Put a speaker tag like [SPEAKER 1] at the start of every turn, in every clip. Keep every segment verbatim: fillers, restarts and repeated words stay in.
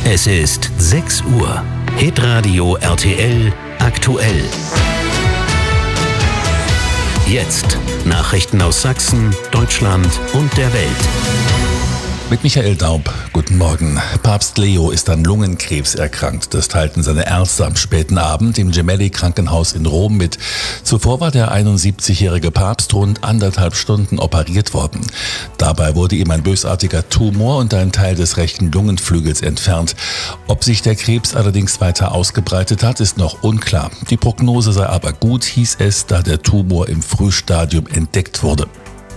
[SPEAKER 1] Es ist sechs Uhr. Hitradio R T L aktuell. Jetzt Nachrichten aus Sachsen, Deutschland und der Welt.
[SPEAKER 2] Mit Michael Daub, guten Morgen. Papst Leo ist an Lungenkrebs erkrankt. Das teilten seine Ärzte am späten Abend im Gemelli-Krankenhaus in Rom mit. Zuvor war der einundsiebzigjährige Papst rund anderthalb Stunden operiert worden. Dabei wurde ihm ein bösartiger Tumor und ein Teil des rechten Lungenflügels entfernt. Ob sich der Krebs allerdings weiter ausgebreitet hat, ist noch unklar. Die Prognose sei aber gut, hieß es, da der Tumor im Frühstadium entdeckt wurde.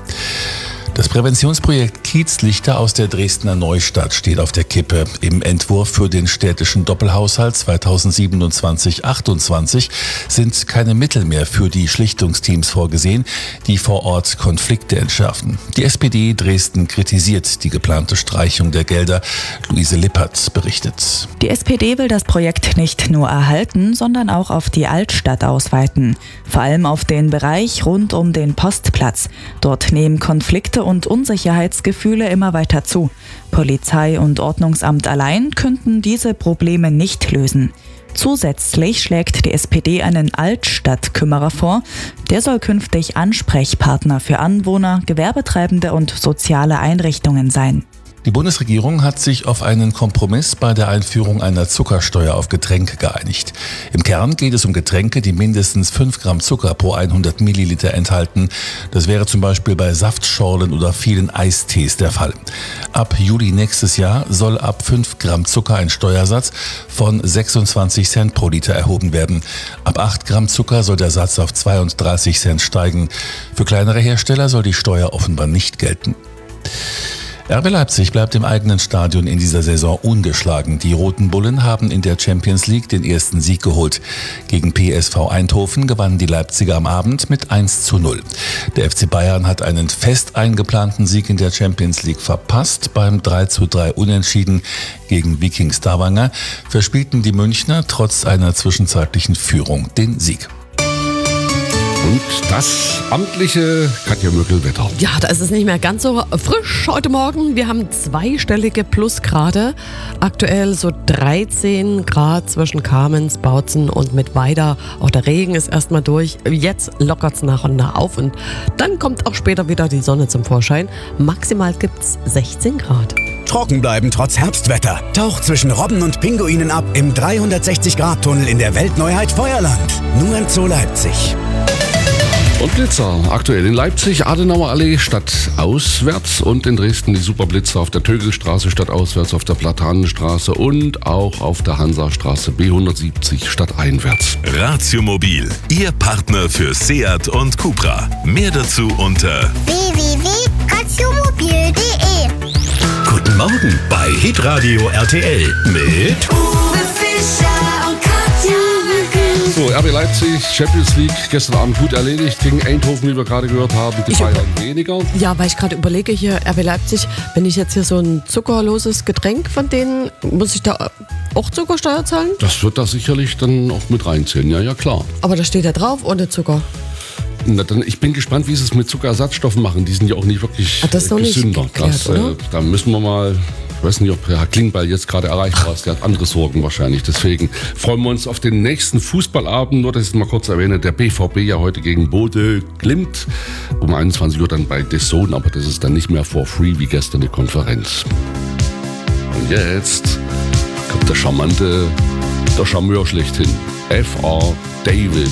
[SPEAKER 2] Das Präventionsprojekt Kiezlichter aus der Dresdner Neustadt steht auf der Kippe. Im Entwurf für den städtischen Doppelhaushalt zweitausendsiebenundzwanzig achtundzwanzig sind keine Mittel mehr für die Schlichtungsteams vorgesehen, die vor Ort Konflikte entschärfen. Die S P D Dresden kritisiert die geplante Streichung der Gelder. Luise Lippert berichtet.
[SPEAKER 3] Die S P D will das Projekt nicht nur erhalten, sondern auch auf die Altstadt ausweiten. Vor allem auf den Bereich rund um den Postplatz. Dort nehmen Konflikte und Unsicherheitsgefühle immer weiter zu. Polizei und Ordnungsamt allein könnten diese Probleme nicht lösen. Zusätzlich schlägt die S P D einen Altstadtkümmerer vor. Der soll künftig Ansprechpartner für Anwohner, Gewerbetreibende und soziale Einrichtungen sein.
[SPEAKER 2] Die Bundesregierung hat sich auf einen Kompromiss bei der Einführung einer Zuckersteuer auf Getränke geeinigt. Im Kern geht es um Getränke, die mindestens fünf Gramm Zucker pro hundert Milliliter enthalten. Das wäre zum Beispiel bei Saftschorlen oder vielen Eistees der Fall. Ab Juli nächstes Jahr soll ab fünf Gramm Zucker ein Steuersatz von sechsundzwanzig Cent pro Liter erhoben werden. Ab acht Gramm Zucker soll der Satz auf zweiunddreißig Cent steigen. Für kleinere Hersteller soll die Steuer offenbar nicht gelten. R B Leipzig bleibt im eigenen Stadion in dieser Saison ungeschlagen. Die Roten Bullen haben in der Champions League den ersten Sieg geholt. Gegen P S V Eindhoven gewannen die Leipziger am Abend mit eins zu null. Der F C Bayern hat einen fest eingeplanten Sieg in der Champions League verpasst. Beim drei zu drei Unentschieden gegen Viking Stavanger verspielten die Münchner trotz einer zwischenzeitlichen Führung den Sieg.
[SPEAKER 4] Und das amtliche Katja Möckel-Wetter.
[SPEAKER 5] Ja, da ist es nicht mehr ganz so frisch heute Morgen. Wir haben zweistellige Plusgrade. Aktuell so dreizehn Grad zwischen Kamenz, Bautzen und Mittweida. Auch der Regen ist erstmal durch. Jetzt lockert es nach und nach auf. Und dann kommt auch später wieder die Sonne zum Vorschein. Maximal gibt es sechzehn Grad.
[SPEAKER 6] Trocken bleiben trotz Herbstwetter. Taucht zwischen Robben und Pinguinen ab im dreihundertsechzig Grad Tunnel in der Weltneuheit Feuerland. Nur im Zoo Leipzig.
[SPEAKER 4] Und Blitzer. Aktuell in Leipzig, Adenauer Allee statt auswärts und in Dresden die Superblitzer auf der Tögelstraße statt auswärts, auf der Platanenstraße und auch auf der Hansastraße B hundertsiebzig statt einwärts.
[SPEAKER 1] Ratiomobil, Ihr Partner für Seat und Cupra. Mehr dazu unter
[SPEAKER 7] w w w punkt ratiomobil punkt de.
[SPEAKER 1] Guten Morgen bei Hitradio R T L mit
[SPEAKER 7] Uwe Fischer und Katja Möckel.
[SPEAKER 4] So, R B Leipzig, Champions League, gestern Abend gut erledigt. Gegen Eindhoven, wie wir gerade gehört haben, die
[SPEAKER 5] Ich-
[SPEAKER 4] Bayern weniger.
[SPEAKER 5] Ja, weil ich gerade überlege, hier R B Leipzig, wenn ich jetzt hier so ein zuckerloses Getränk von denen, muss ich da auch Zuckersteuer zahlen?
[SPEAKER 4] Das wird da sicherlich dann auch mit reinzählen, ja, ja, klar.
[SPEAKER 5] Aber da steht ja drauf, ohne Zucker.
[SPEAKER 4] Na, dann, ich bin gespannt, wie sie es mit Zuckerersatzstoffen machen. Die sind ja auch nicht wirklich
[SPEAKER 5] Ach, das ist noch
[SPEAKER 4] äh,
[SPEAKER 5] nicht
[SPEAKER 4] gesünder.
[SPEAKER 5] geklärt,
[SPEAKER 4] das,
[SPEAKER 5] oder?
[SPEAKER 4] äh, da müssen wir mal, ich weiß nicht, ob Herr Klingbeil jetzt gerade erreichbar ist. Der hat andere Sorgen wahrscheinlich. Deswegen freuen wir uns auf den nächsten Fußballabend. Nur, dass ich es mal kurz erwähne, der B V B ja heute gegen Bode Glimt. Um einundzwanzig Uhr dann bei D A Z N, aber das ist dann nicht mehr for free wie gestern die Konferenz. Und jetzt kommt der charmante, der Charmeur schlechthin. F R David.